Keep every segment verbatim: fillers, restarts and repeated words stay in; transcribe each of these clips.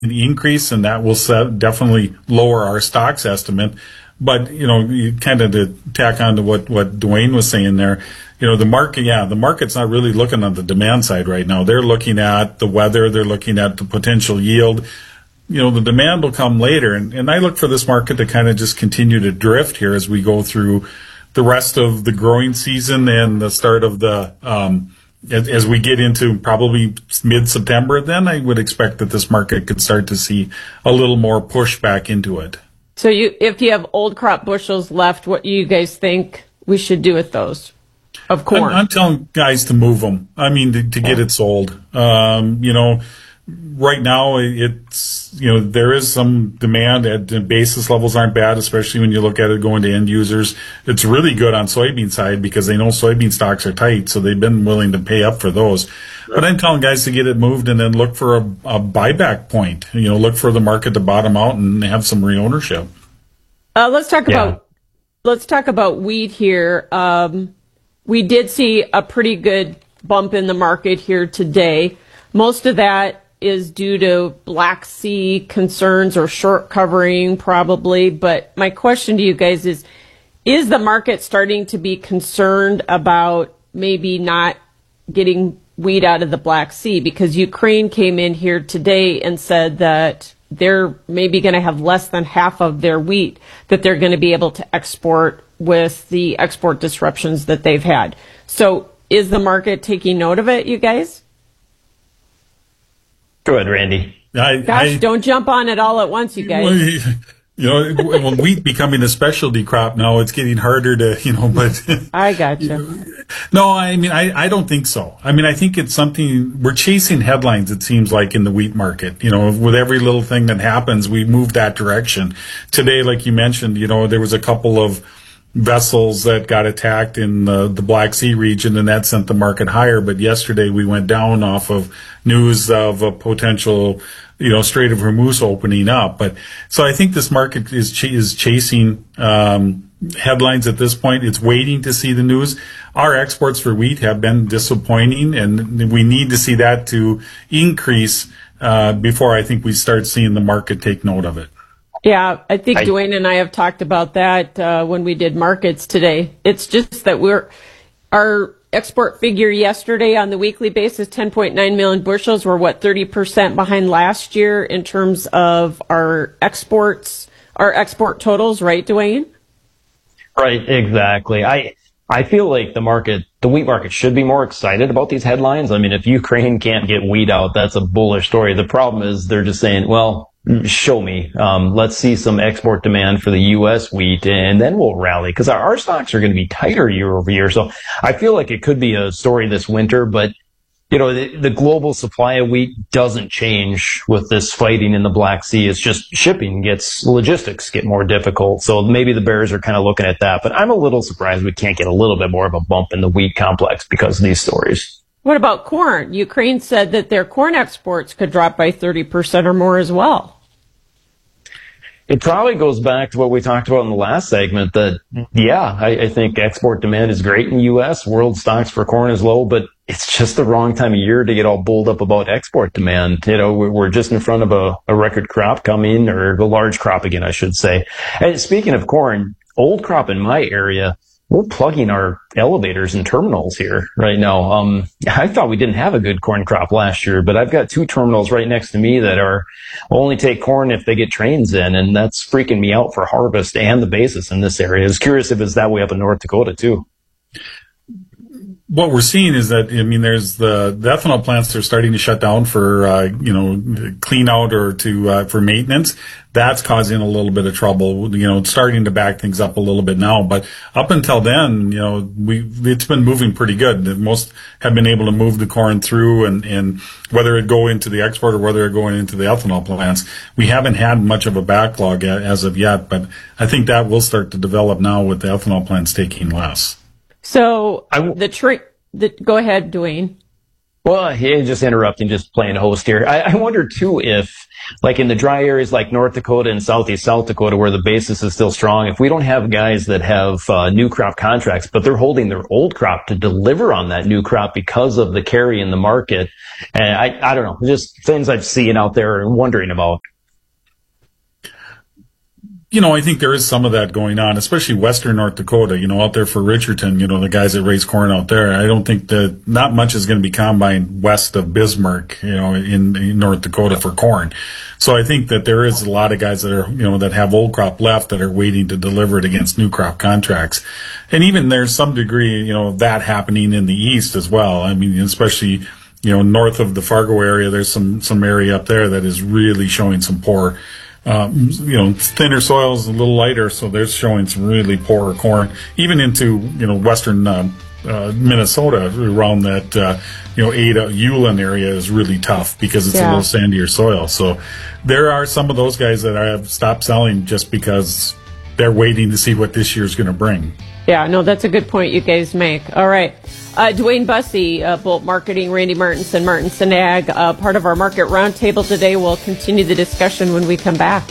an increase, and that will set, definitely lower our stocks estimate. But, you know, you kind of to tack on to what, what Dwayne was saying there, you know, the market, yeah, the market's not really looking on the demand side right now. They're looking at the weather. They're looking at the potential yield. You know, the demand will come later. And, and I look for this market to kind of just continue to drift here as we go through the rest of the growing season and the start of the, um, as, as we get into probably mid-September, then I would expect that this market could start to see a little more pushback into it. So you, if you have old crop bushels left, what do you guys think we should do with those of corn? I'm, I'm telling guys to move them. I mean, to, to get it sold. Um, you know, right now it's, you know, there is some demand at the basis levels aren't bad, especially when you look at it going to end users. It's really good on soybean side because they know soybean stocks are tight, so they've been willing to pay up for those. But I'm telling guys to get it moved and then look for a, a buyback point. You know, look for the market to bottom out and have some re-ownership. Uh, let's talk Yeah. about let's talk about wheat here. Um, we did see a pretty good bump in the market here today. Most of that is due to Black Sea concerns or short covering probably. But my question to you guys is, is the market starting to be concerned about maybe not getting wheat out of the Black Sea? Because Ukraine came in here today and said that they're maybe going to have less than half of their wheat that they're going to be able to export with the export disruptions that they've had. So is the market taking note of it, you guys? Go ahead, Randy. I, Gosh, I, don't jump on it all at once, you guys. You know, when wheat becoming a specialty crop now, it's getting harder to, you know, but. I gotcha. No, I mean, I, I don't think so. I mean, I think it's something, we're chasing headlines, it seems like, in the wheat market. You know, with every little thing that happens, we move that direction. Today, like you mentioned, you know, there was a couple of vessels that got attacked in the, the Black Sea region, and that sent the market higher. But yesterday we went down off of news of a potential, you know, Strait of Hormuz opening up. But so I think this market is ch- is chasing um, headlines at this point. It's waiting to see the news. Our exports for wheat have been disappointing, and we need to see that to increase uh, before I think we start seeing the market take note of it. Yeah, I think I, Dwayne and I have talked about that uh, when we did markets today. It's just that we're our export figure yesterday on the weekly basis, ten point nine million bushels. We're what, thirty percent behind last year in terms of our exports, our export totals, right, Dwayne? Right, exactly. I I feel like the market, the wheat market should be more excited about these headlines. I mean, if Ukraine can't get wheat out, that's a bullish story. The problem is they're just saying, well, show me. Um, let's see some export demand for the U S wheat, and then we'll rally, because our, our stocks are going to be tighter year over year. So I feel like it could be a story this winter, but you know, the, the global supply of wheat doesn't change with this fighting in the Black Sea. It's just shipping gets, logistics get more difficult. So maybe the bears are kind of looking at that, but I'm a little surprised we can't get a little bit more of a bump in the wheat complex because of these stories. What about corn? Ukraine said that their corn exports could drop by thirty percent or more as well. It probably goes back to what we talked about in the last segment that, yeah, I, I think export demand is great in the U S. World stocks for corn is low, but it's just the wrong time of year to get all bulled up about export demand. You know, we're, we're just in front of a, a record crop coming, or a large crop again, I should say. And speaking of corn, old crop in my area, we're plugging our elevators and terminals here right now. Um, I thought we didn't have a good corn crop last year, but I've got two terminals right next to me that are will only take corn if they get trains in, and that's freaking me out for harvest and the basis in this area. I was curious if it's that way up in North Dakota too. What we're seeing is that, I mean, there's the, the ethanol plants that are starting to shut down for, uh, you know, clean out or to, uh, for maintenance. That's causing a little bit of trouble, you know, it's starting to back things up a little bit now. But up until then, you know, we, it's been moving pretty good. Most have been able to move the corn through, and, and whether it go into the export or whether it going into the ethanol plants, we haven't had much of a backlog as of yet. But I think that will start to develop now with the ethanol plants taking less. So I w- the tra- the go ahead, Dwayne. Well, yeah, just interrupting, just playing host here. I, I wonder too if, like in the dry areas like North Dakota and Southeast South Dakota, where the basis is still strong, if we don't have guys that have uh, new crop contracts, but they're holding their old crop to deliver on that new crop because of the carry in the market, and I, I don't know, just things I've seen out there and wondering about. You know, I think there is some of that going on, especially Western North Dakota, you know, out there for Richardson, you know, the guys that raise corn out there. I don't think that not much is going to be combined west of Bismarck, you know, in, in North Dakota for corn. So I think that there is a lot of guys that are, you know, that have old crop left that are waiting to deliver it against new crop contracts. And even there's some degree, you know, of that happening in the east as well. I mean, especially, you know, north of the Fargo area, there's some, some area up there that is really showing some poor Um, you know, thinner soils, a little lighter, so they're showing some really poor corn, even into, you know, western uh, uh, Minnesota, around that, uh, you know, Ada, Ulen area is really tough because it's Yeah. a little sandier soil. So there are some of those guys that I have stopped selling just because they're waiting to see what this year's going to bring. Yeah, no, that's a good point you guys make. All right. Uh, Dwayne Bussey, uh, Bolt Marketing, Randy Martinson, Martinson Ag, uh, part of our market roundtable today. We'll continue the discussion when we come back.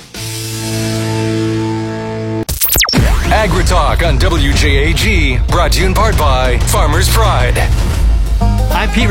AgriTalk on W J A G, brought to you in part by Farmers Pride. I'm Pete